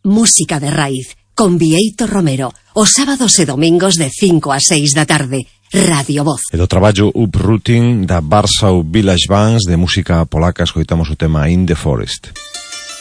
Música de raíz, con Bieito Romero, os sábados e domingos de 5 a 6 da tarde. Radio Voz. E do traballo Uprooting da Warsaw Village Bands de música polaca escoitamos o tema In the Forest.